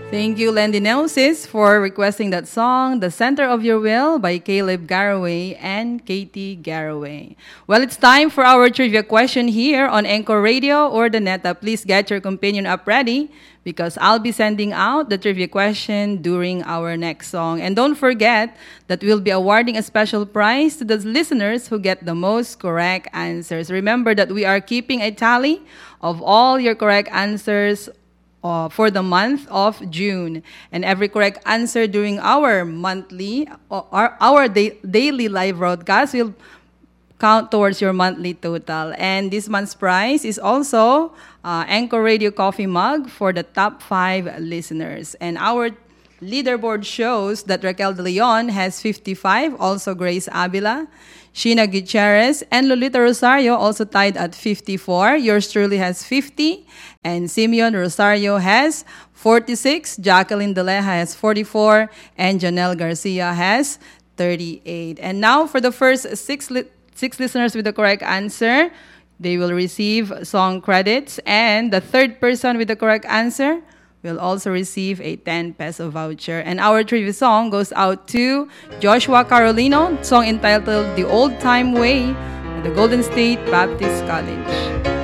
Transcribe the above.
Thank you, Lendinosis, for requesting that song, The Center of Your Will by Caleb Garraway and Katie Garraway. Well, it's time for our trivia question here on Anchor Radio or the NETA. Please get your companion up ready because I'll be sending out the trivia question during our next song. And don't forget that we'll be awarding a special prize to the listeners who get the most correct answers. Remember that we are keeping a tally of all your correct answers for the month of June. And every correct answer during our monthly or our daily live broadcast will count towards your monthly total. And this month's prize is also Anchor Radio Coffee Mug for the top 5 listeners. And our leaderboard shows that Raquel De Leon has 55, also Grace Avila, Sheena Gutierrez, and Lolita Rosario also tied at 54. Yours truly has 50. And Simeon Rosario has 46. Jacqueline Deleja has 44. And Janelle Garcia has 38. And now for the first six listeners with the correct answer, they will receive song credits. And the third person with the correct answer will also receive a 10 peso voucher. And our trivia song goes out to Joshua Carolino, song entitled The Old Time Way, at the Golden State Baptist College.